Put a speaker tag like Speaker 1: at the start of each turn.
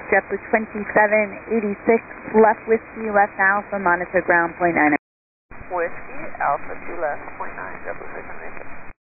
Speaker 1: JetBlue 2786, left whiskey, left alpha, monitor ground, .9.
Speaker 2: Whiskey, Alpha 2 left, .9, JetBlue 2786.